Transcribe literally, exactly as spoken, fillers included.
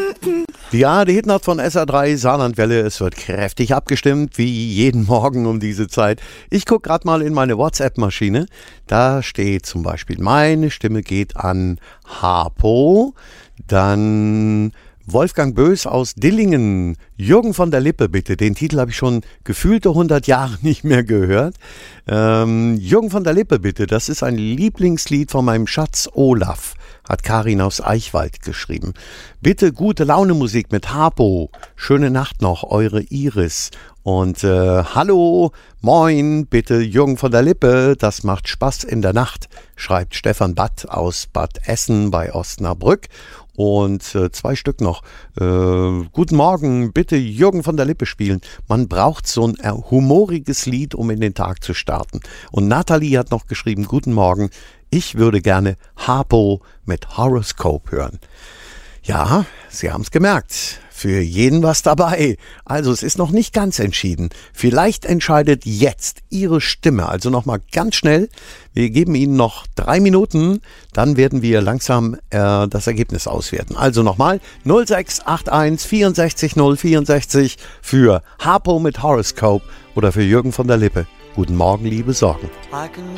Ja, die Hitnacht von S R drei Saarlandwelle. Es wird kräftig abgestimmt, wie jeden Morgen um diese Zeit. Ich gucke gerade mal in meine WhatsApp-Maschine. Da steht zum Beispiel, meine Stimme geht an Harpo. Dann Wolfgang Bös aus Dillingen. Jürgen von der Lippe, bitte. Den Titel habe ich schon gefühlte hundert Jahre nicht mehr gehört. Ähm, Jürgen von der Lippe, bitte. Das ist ein Lieblingslied von meinem Schatz Olaf. Hat Karin aus Eichwald geschrieben. Bitte gute Laune Musik mit Harpo. Schöne Nacht noch, eure Iris. Und äh, hallo, moin, bitte Jürgen von der Lippe. Das macht Spaß in der Nacht, schreibt Stefan Batt aus Bad Essen bei Osnabrück. Und äh, zwei Stück noch. Äh, guten Morgen, bitte Jürgen von der Lippe spielen. Man braucht so ein äh, humoriges Lied, um in den Tag zu starten. Und Nathalie hat noch geschrieben, guten Morgen, ich würde gerne Harpo mit Horoscope hören. Ja, Sie haben es gemerkt. Für jeden was dabei. Also es ist noch nicht ganz entschieden. Vielleicht entscheidet jetzt Ihre Stimme. Also nochmal ganz schnell. Wir geben Ihnen noch drei Minuten. Dann werden wir langsam äh, das Ergebnis auswerten. Also nochmal null sechs acht eins vierundsechzig null vierundsechzig für Harpo mit Horoscope oder für Jürgen von der Lippe. Guten Morgen, liebe Sorgen. I can